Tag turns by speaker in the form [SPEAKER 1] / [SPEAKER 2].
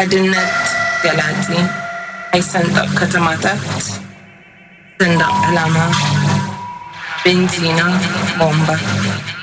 [SPEAKER 1] حدنت قلاتي أي صندوق كتماتت صندوق علامة بنزينة بومبا